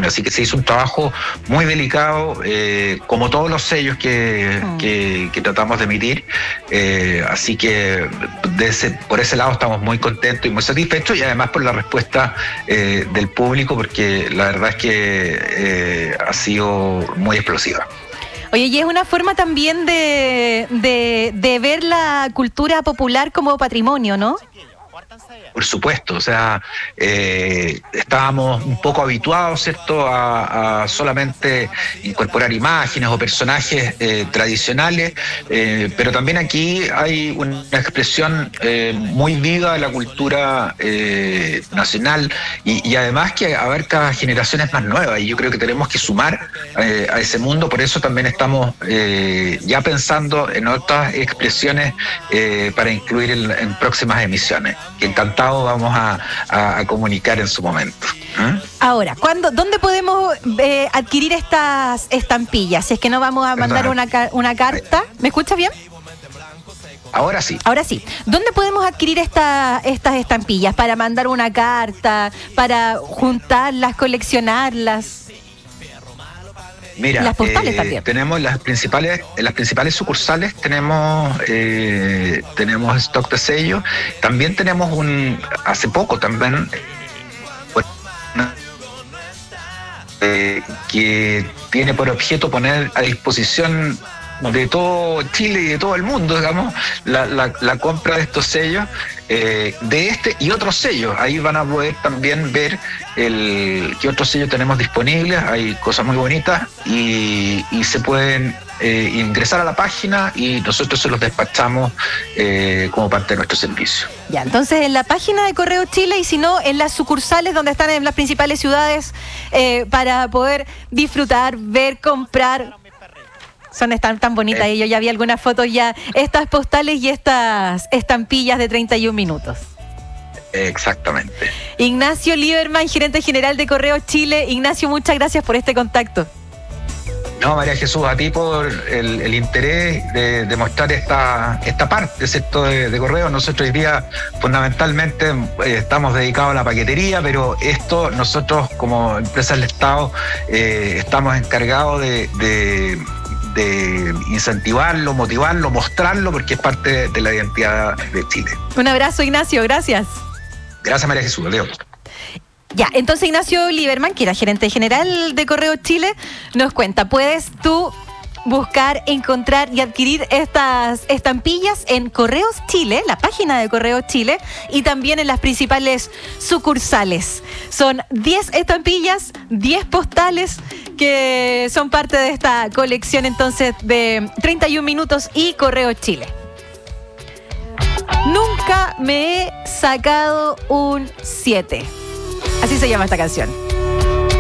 patrimonio. Así que se hizo un trabajo muy delicado, como todos los sellos que tratamos de emitir. Así que por ese lado estamos muy contentos y muy satisfechos, y además por la respuesta del público, porque la verdad es que ha sido muy explosiva. Oye, y es una forma también de ver la cultura popular como patrimonio, ¿no? Por supuesto, o sea, estábamos un poco habituados, ¿cierto?, a solamente incorporar imágenes o personajes tradicionales, pero también aquí hay una expresión muy viva de la cultura nacional y además que abarca generaciones más nuevas, y yo creo que tenemos que sumar a ese mundo. Por eso también estamos ya pensando en otras expresiones para incluir en próximas emisiones, que encantado vamos a comunicar en su momento. Ahora, ¿dónde podemos adquirir estas estampillas? Si es que no vamos a mandar una carta. ¿Me escuchas bien? Ahora sí. Ahora sí. ¿Dónde podemos adquirir estas estampillas para mandar una carta, para juntarlas, coleccionarlas? Mira, las postales también. Tenemos las principales sucursales, tenemos stock de sellos. También tenemos hace poco también que tiene por objeto poner a disposición de todo Chile y de todo el mundo, digamos, la compra de estos sellos, de este y otros sellos. Ahí van a poder también ver qué otros sellos tenemos disponibles. Hay cosas muy bonitas y se pueden ingresar a la página y nosotros se los despachamos como parte de nuestro servicio. Ya, entonces en la página de Correo Chile, y si no, en las sucursales donde están en las principales ciudades, para poder disfrutar, ver, comprar. Están tan bonitas, y yo ya vi algunas fotos ya, estas postales y estas estampillas de 31 minutos. Exactamente. Ignacio Lieberman, gerente general de Correo Chile. Ignacio, muchas gracias por este contacto. No, María Jesús, a ti por el interés de mostrar esta parte, ¿cierto?, de Correo. Nosotros hoy día fundamentalmente estamos dedicados a la paquetería, pero esto nosotros como empresa del Estado estamos encargados de incentivarlo, motivarlo, mostrarlo, porque es parte de la identidad de Chile. Un abrazo, Ignacio, gracias. Gracias, María Jesús, adiós. Ya, entonces Ignacio Lieberman, que era gerente general de Correo Chile, nos cuenta, puedes tú buscar, encontrar y adquirir estas estampillas en Correos Chile, la página de Correos Chile, y también en las principales sucursales. Son 10 estampillas, 10 postales que son parte de esta colección entonces de 31 minutos y Correos Chile. Nunca me he sacado un 7. Así se llama esta canción.